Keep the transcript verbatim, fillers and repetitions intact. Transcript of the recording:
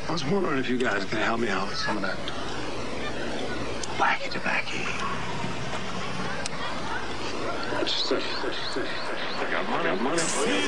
I was wondering if you guys can help me out with some of that wacky tobacco. Just, just, just, just, I got money, I got money.